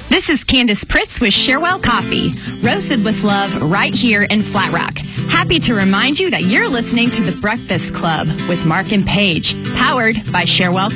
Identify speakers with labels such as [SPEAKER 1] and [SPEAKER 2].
[SPEAKER 1] This is Candace Pritz with Sherwell Coffee, roasted with love right here in Flat Rock. Happy to remind you that you're listening to The Breakfast Club with Mark and Paige, powered by Sherwell